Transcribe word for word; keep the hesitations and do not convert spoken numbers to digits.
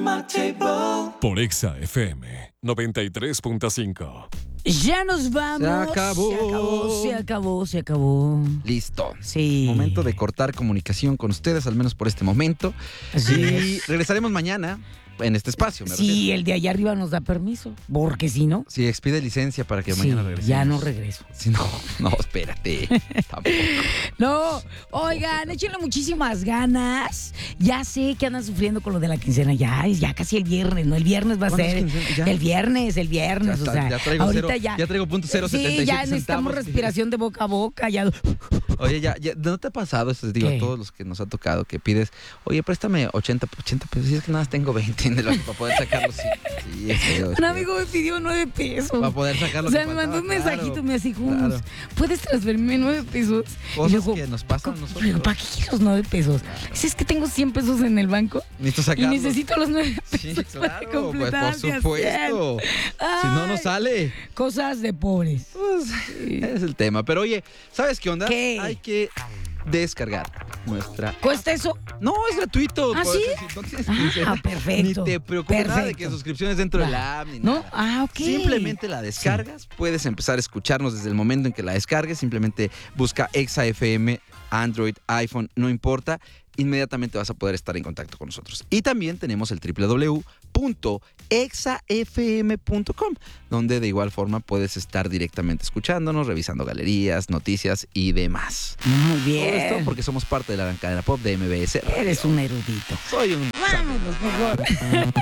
Por Exa F M noventa y tres punto cinco. Ya nos vamos. Se acabó. Se acabó, se acabó, se acabó. Listo. Sí. Momento de cortar comunicación con ustedes, al menos por este momento. Así y es. regresaremos mañana en este espacio, me Sí, refiero. el de allá arriba nos da permiso. Porque si no, Si expide licencia para que sí, mañana regresemos. ya no regreso. Si no, no, espérate. Tampoco. No, oigan, échenle muchísimas ganas. Ya sé que andan sufriendo con lo de la quincena. Ya es ya casi el viernes, ¿no? El viernes va a ¿Cuándo es ser. quincena? ¿Ya? El viernes, el Ya, viernes. está, o sea, ya traigo ahorita cero, ya. ya traigo punto cero setenta y Sí, siete ya necesitamos centavos. respiración de boca a boca. Ya. Oye, ya, ya, ¿no te ha pasado eso? Digo, ¿Qué? a todos los que nos ha tocado que pides, oye, préstame ochenta, ochenta pesos. Y es que nada más tengo veinte de los, para poder sacarlos. Sí, sí, es feo, es Un feo. amigo me pidió nueve pesos. Para poder sacar lo O sea, que me faltaba, mandó un mensajito, claro, me dijo, claro. ¿puedes transferirme nueve pesos? Cosas Y luego, que nos pasan a ¿cómo? nosotros. Digo, ¿para qué quiero los nueve pesos? Si es que tengo cien pesos en el banco Necesito y sacarlos. necesito los nueve pesos Sí, para claro, pues completar por supuesto. Si no, no Ay, sale. cosas de pobres. Pues, es el tema. Pero oye, ¿sabes qué onda? ¿Qué? Hay que descargar nuestra... ¿Cuesta eso? No, es gratuito. ¿Ah, Por sí? eso, si no tienes Ah, quincena, perfecto. Ni te preocupes nada de Perfecto. que suscripciones dentro de Va. la app ni ¿No? nada. Ah, ok. Simplemente la descargas, puedes empezar a escucharnos desde el momento en que la descargues, simplemente busca Exa F M, Android, iPhone, no importa, inmediatamente vas a poder estar en contacto con nosotros. Y también tenemos el doble u doble u doble u punto exa f m punto com, donde de igual forma puedes estar directamente escuchándonos, revisando galerías, noticias y demás. Muy Todo bien. esto porque somos parte de la cadena pop de M B S. Eres un erudito. Soy un... Vámonos, mejor.